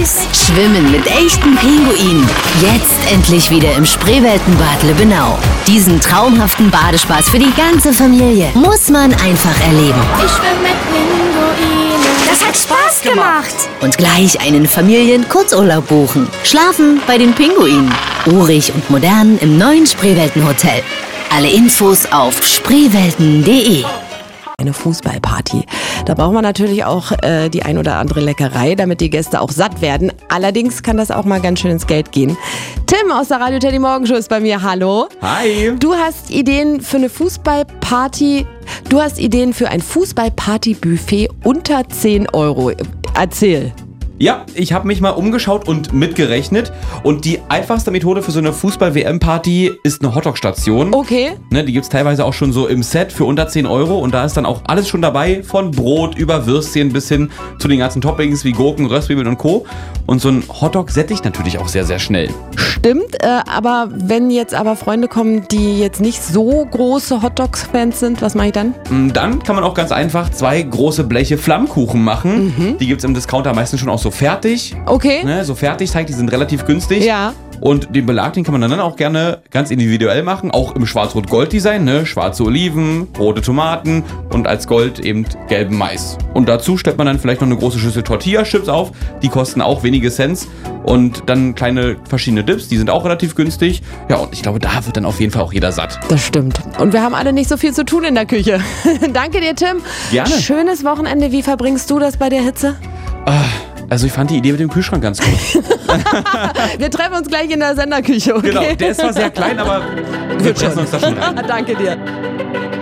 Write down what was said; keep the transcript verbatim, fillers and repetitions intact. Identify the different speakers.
Speaker 1: Los, schwimmen mit echten Pinguinen. Jetzt endlich wieder im Spreeweltenbad Lübbenau. Diesen traumhaften Badespaß für die ganze Familie muss man einfach erleben.
Speaker 2: Ich schwimme mit Pinguinen.
Speaker 3: Das hat Spaß gemacht.
Speaker 1: Und gleich einen Familien-Kurzurlaub buchen. Schlafen bei den Pinguinen. Urig und modern im neuen Spreeweltenhotel. Alle Infos auf spreewelten punkt de.
Speaker 4: Eine Fußballparty. Da braucht man natürlich auch äh, die ein oder andere Leckerei, damit die Gäste auch satt werden. Allerdings kann das auch mal ganz schön ins Geld gehen. Tim aus der Radio Teddy Morgenshow ist bei mir. Hallo.
Speaker 5: Hi.
Speaker 4: Du hast Ideen für eine Fußballparty. Du hast Ideen für ein Fußballparty-Buffet unter zehn Euro. Erzähl.
Speaker 5: Ja, ich habe mich mal umgeschaut und mitgerechnet. Und die einfachste Methode für so eine Fußball-W M-Party ist eine Hotdog-Station.
Speaker 4: Okay.
Speaker 5: Ne, die gibt's teilweise auch schon so im Set für unter zehn Euro. Und da ist dann auch alles schon dabei, von Brot über Würstchen bis hin zu den ganzen Toppings wie Gurken, Röstzwiebeln und Co. Und so ein Hotdog sättigt natürlich auch sehr, sehr schnell.
Speaker 4: Stimmt, äh, aber wenn jetzt aber Freunde kommen, die jetzt nicht so große Hotdogs-Fans sind, was mache ich dann?
Speaker 5: Dann kann man auch ganz einfach zwei große Bleche Flammkuchen machen. Mhm. Die gibt's im Discounter meistens schon auch so fertig.
Speaker 4: Okay.
Speaker 5: Ne, so Fertigteig, die sind relativ günstig.
Speaker 4: Ja.
Speaker 5: Und den Belag, den kann man dann auch gerne ganz individuell machen, auch im Schwarz-Rot-Gold-Design, ne? Schwarze Oliven, rote Tomaten und als Gold eben gelben Mais. Und dazu stellt man dann vielleicht noch eine große Schüssel Tortilla-Chips auf, die kosten auch wenige Cents. Und dann kleine verschiedene Dips, die sind auch relativ günstig. Ja, und ich glaube, da wird dann auf jeden Fall auch jeder satt.
Speaker 4: Das stimmt. Und wir haben alle nicht so viel zu tun in der Küche. Danke dir, Tim.
Speaker 5: Gerne.
Speaker 4: Schönes Wochenende. Wie verbringst du das bei der Hitze?
Speaker 5: Also ich fand die Idee mit dem Kühlschrank ganz gut.
Speaker 4: Wir treffen uns gleich in der Senderküche, okay?
Speaker 5: Genau, der ist zwar sehr klein, aber wir pressen uns da schon rein.
Speaker 4: Danke dir.